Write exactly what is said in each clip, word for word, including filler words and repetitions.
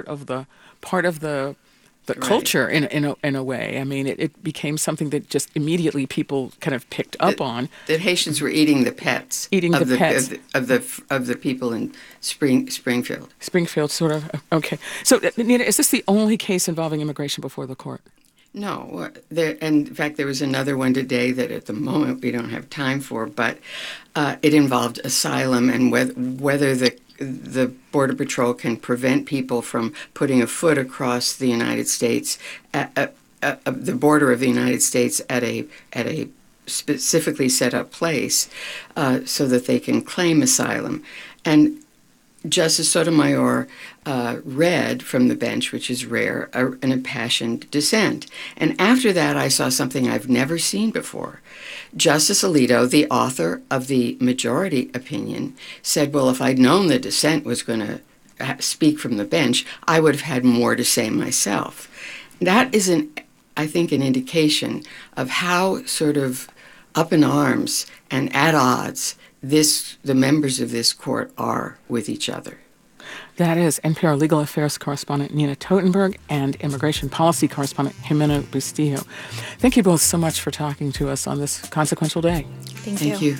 part of the part of the the Right. culture in in a, in a way. I mean, it, it became something that just immediately people kind of picked up that, on. that Haitians were eating the pets Eating of the the, pets. of the of the of the people in Spring Springfield. Springfield, sort of. Okay. So, uh, Nina, is this the only case involving immigration before the court? No, there, and in fact, there was another one today that at the moment we don't have time for, but uh, it involved asylum and whether whether the the Border Patrol can prevent people from putting a foot across the United States, at, at, at, at the border of the United States at a at a specifically set up place, uh, so that they can claim asylum. And Justice Sotomayor uh, read from the bench, which is rare, a, an impassioned dissent. And after that, I saw something I've never seen before. Justice Alito, the author of the majority opinion, said, well, if I'd known the dissent was going to speak from the bench, I would have had more to say myself. That is, an, I think, an indication of how sort of up in arms and at odds this the members of this court are with each other. That is N P R Legal Affairs correspondent Nina Totenberg and immigration policy correspondent Jimena Bustillo. Thank you both so much for talking to us on this consequential day. Thank, Thank you. you.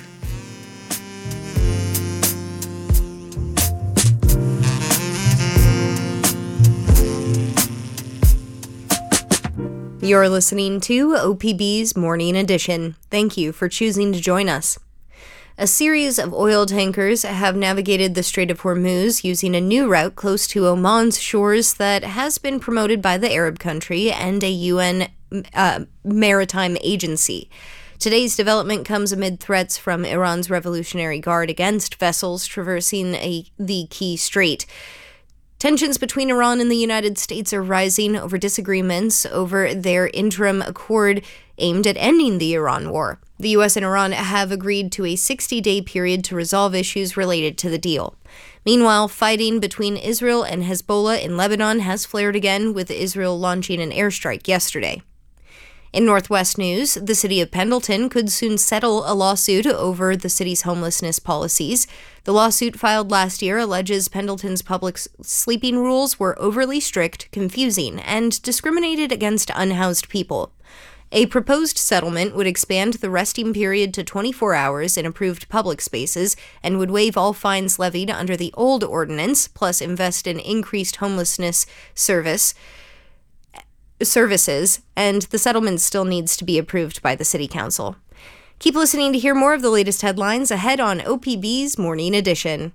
You're listening to O P B's Morning Edition. Thank you for choosing to join us. A series of oil tankers have navigated the Strait of Hormuz using a new route close to Oman's shores that has been promoted by the Arab country and a U N uh, maritime agency. Today's development comes amid threats from Iran's Revolutionary Guard against vessels traversing a, the key strait. Tensions between Iran and the United States are rising over disagreements over their interim accord aimed at ending the Iran war. The U S and Iran have agreed to a sixty-day period to resolve issues related to the deal. Meanwhile, fighting between Israel and Hezbollah in Lebanon has flared again, with Israel launching an airstrike yesterday. In Northwest news, the city of Pendleton could soon settle a lawsuit over the city's homelessness policies. The lawsuit filed last year alleges Pendleton's public sleeping rules were overly strict, confusing, and discriminated against unhoused people. A proposed settlement would expand the resting period to twenty-four hours in approved public spaces and would waive all fines levied under the old ordinance, plus invest in increased homelessness service services, and the settlement still needs to be approved by the City Council. Keep listening to hear more of the latest headlines ahead on O P B's Morning Edition.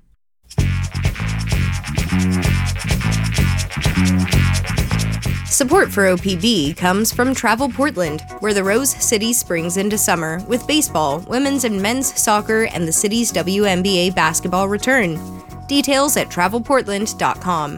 Support for O P B comes from Travel Portland, where the Rose City springs into summer with baseball, women's and men's soccer, and the city's W N B A basketball return. Details at travel portland dot com.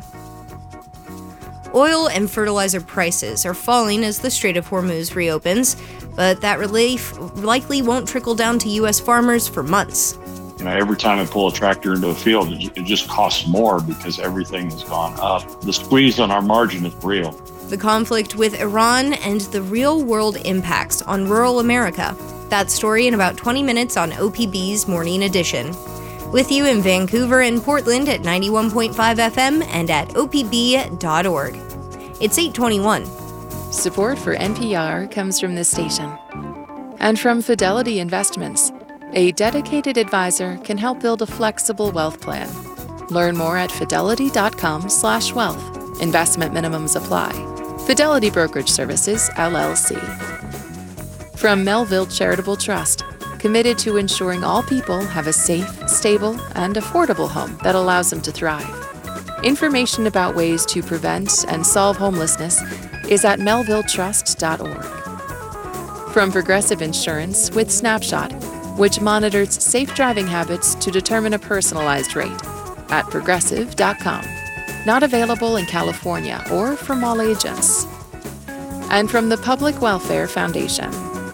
Oil and fertilizer prices are falling as the Strait of Hormuz reopens, but that relief likely won't trickle down to U S farmers for months. You know, every time I pull a tractor into a field, it just costs more because everything has gone up. The squeeze on our margin is real. The conflict with Iran and the real-world impacts on rural America. That story in about twenty minutes on O P B's Morning Edition. With you in Vancouver and Portland at ninety-one point five F M and at O P B dot org. It's eight twenty-one. Support for N P R comes from this station. And from Fidelity Investments. A dedicated advisor can help build a flexible wealth plan. Learn more at fidelity.com slash wealth. Investment minimums apply. Fidelity Brokerage Services, L L C. From Melville Charitable Trust, committed to ensuring all people have a safe, stable, and affordable home that allows them to thrive. Information about ways to prevent and solve homelessness is at melville trust dot org. From Progressive Insurance with Snapshot, which monitors safe driving habits to determine a personalized rate, at progressive dot com. Not available in California or from all agents. And from the Public Welfare Foundation.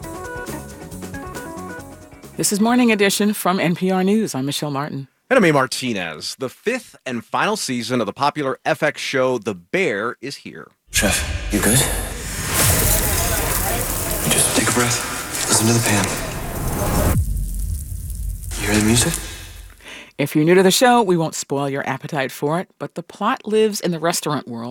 This is Morning Edition from N P R News. I'm Michelle Martin. And I'm A. Martinez. The fifth and final season of the popular F X show The Bear is here. Chef, you good? Just take a breath. Listen to the pan. You hear the music? If you're new to the show, we won't spoil your appetite for it, but the plot lives in the restaurant world